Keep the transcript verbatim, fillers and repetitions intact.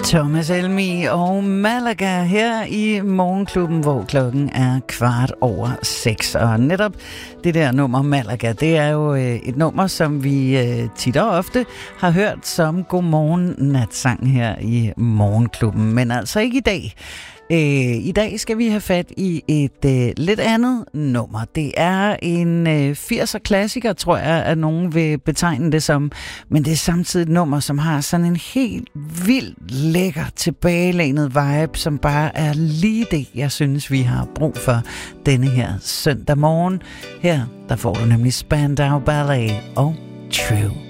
Thomas Helmig og Malaga her i Morgenklubben, hvor klokken er kvart over seks. Og netop det der nummer Malaga, det er jo et nummer, som vi tit og ofte har hørt som godmorgen natsang her i Morgenklubben. Men altså ikke i dag. I dag skal vi have fat i et øh, lidt andet nummer. Det er en øh, firser klassiker, tror jeg, at nogen vil betegne det som. Men det er samtidig et nummer, som har sådan en helt vildt lækker tilbagelænet vibe, som bare er lige det, jeg synes, vi har brug for denne her søndag morgen. Her, der får du nemlig Spandau Ballet og True.